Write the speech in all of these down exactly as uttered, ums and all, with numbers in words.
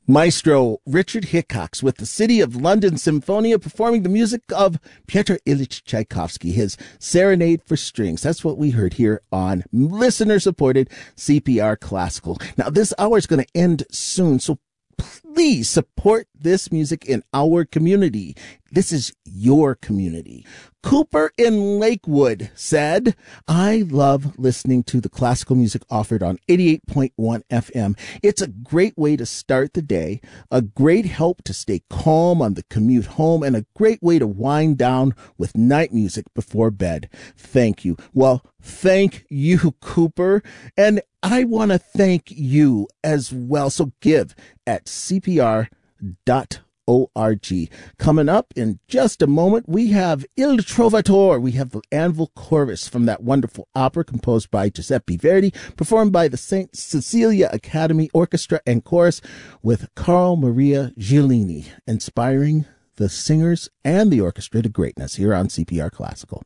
Maestro Richard Hickox with the City of London Symphonia performing the music of Pyotr Ilyich Tchaikovsky, his Serenade for Strings. That's what we heard here on listener-supported C P R Classical. Now, this hour is going to end soon, so please support this music in our community. This is your community. Cooper in Lakewood said, I love listening to the classical music offered on eighty-eight point one F M. It's a great way to start the day, a great help to stay calm on the commute home, and a great way to wind down with night music before bed. Thank you. Well, thank you, Cooper. And I want to thank you as well. So give at C P R dot org. Coming up in just a moment, we have Il Trovatore. We have the Anvil Chorus from that wonderful opera composed by Giuseppe Verdi, performed by the Saint Cecilia Academy Orchestra and Chorus with Carl Maria Giulini, inspiring the singers and the orchestra to greatness here on C P R Classical.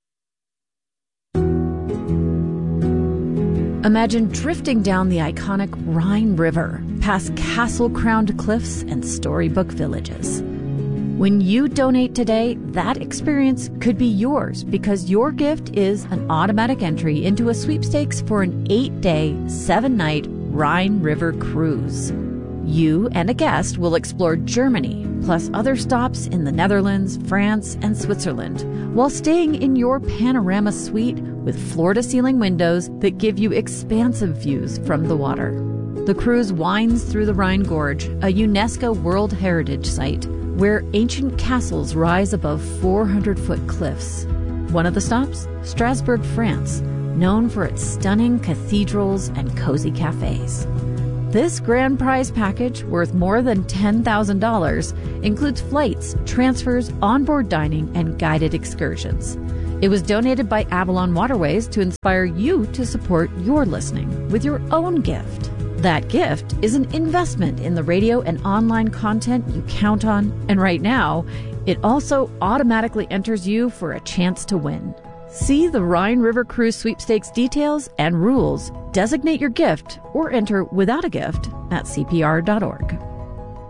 Imagine drifting down the iconic Rhine River, past castle-crowned cliffs and storybook villages. When you donate today, that experience could be yours because your gift is an automatic entry into a sweepstakes for an eight-day, seven-night Rhine River cruise. You and a guest will explore Germany, plus other stops in the Netherlands, France, and Switzerland, while staying in your panorama suite with floor-to-ceiling windows that give you expansive views from the water. The cruise winds through the Rhine Gorge, a UNESCO World Heritage Site, where ancient castles rise above four hundred foot cliffs. One of the stops? Strasbourg, France, known for its stunning cathedrals and cozy cafes. This grand prize package, worth more than ten thousand dollars, includes flights, transfers, onboard dining, and guided excursions. It was donated by Avalon Waterways to inspire you to support your listening with your own gift. That gift is an investment in the radio and online content you count on, and right now, it also automatically enters you for a chance to win. See the Rhine River Cruise Sweepstakes details and rules, designate your gift, or enter without a gift at C P R dot org.